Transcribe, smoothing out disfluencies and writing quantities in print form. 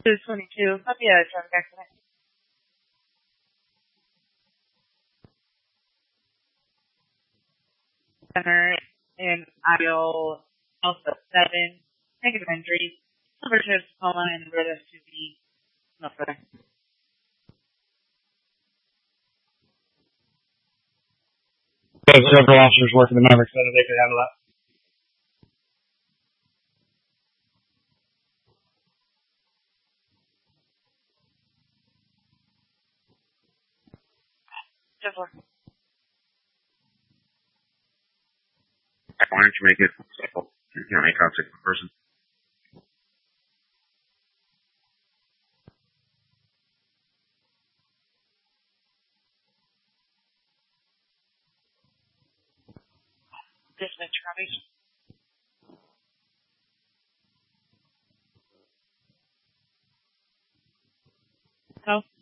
22. That'd be a traffic accident. Center in aisle Alpha 7. Negative injuries. Silver Tips, Tacoma, and red SUV. No further. There's several officers working the Maverick Center. They could handle that. Just one. Why don't you make it simple? You can't make contact with the person. Dispatch copies. No.